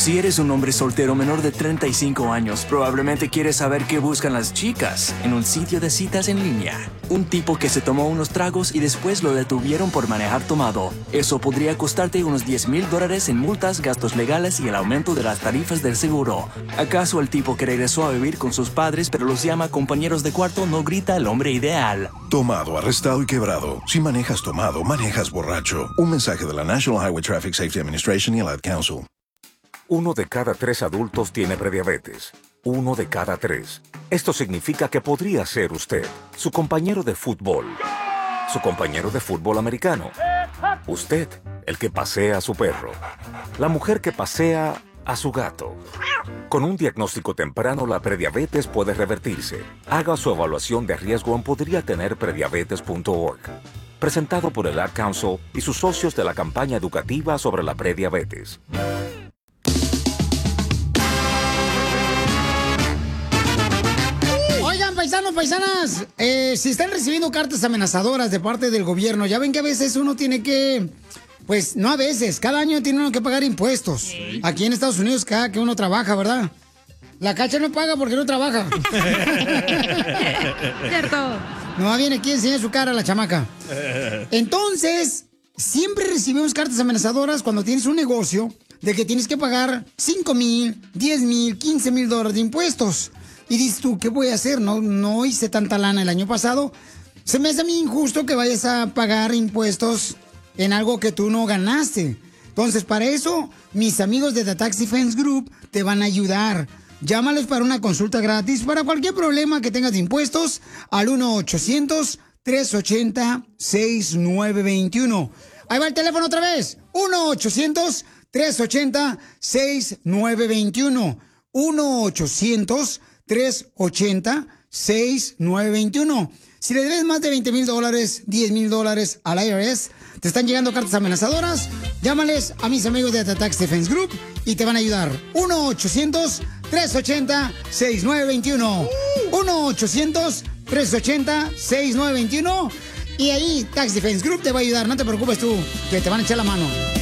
Si eres un hombre soltero menor de 35 años, probablemente quieres saber qué buscan las chicas en un sitio de citas en línea. Un tipo que se tomó unos tragos y después lo detuvieron por manejar tomado. Eso podría costarte unos $10,000 en multas, gastos legales y el aumento de las tarifas del seguro. ¿Acaso el tipo que regresó a vivir con sus padres pero los llama compañeros de cuarto no grita el hombre ideal? Tomado, arrestado y quebrado. Si manejas tomado, manejas borracho. Un mensaje de la National Highway Traffic Safety Administration y el Ad Council. 1 de cada 3 adultos tiene prediabetes. 1 de cada 3. Esto significa que podría ser usted, su compañero de fútbol, su compañero de fútbol americano, usted, el que pasea a su perro, la mujer que pasea a su gato. Con un diagnóstico temprano, la prediabetes puede revertirse. Haga su evaluación de riesgo en podriatenerprediabetes.org. Presentado por el Ad Council y sus socios de la campaña educativa sobre la prediabetes. Oigan, paisanos, paisanas, si están recibiendo cartas amenazadoras de parte del gobierno, ya ven que a veces uno tiene que, pues no a veces, cada año tiene uno que pagar impuestos. Sí. Aquí en Estados Unidos, cada que uno trabaja, ¿verdad? La Cacha no paga porque no trabaja. Cierto. No viene aquí a enseñar su cara a la chamaca. Entonces, siempre recibimos cartas amenazadoras cuando tienes un negocio de que tienes que pagar $5,000, $10,000, $15,000 de impuestos. Y dices tú, ¿qué voy a hacer? No hice tanta lana el año pasado. Se me hace a mí injusto que vayas a pagar impuestos en algo que tú no ganaste. Entonces, para eso, mis amigos de The Tax Defense Group te van a ayudar. Llámales para una consulta gratis para cualquier problema que tengas de impuestos al 1-800-380-6921. Ahí va el teléfono otra vez. 1-800-380-6921. 1-800-380-6921. Si le debes más de $20,000, $10,000 al IRS, te están llegando cartas amenazadoras, llámales a mis amigos de The Tax Defense Group y te van a ayudar. 1-800-380-6921. 1-800-380-6921. Y ahí Tax Defense Group te va a ayudar. No te preocupes tú, que te van a echar la mano.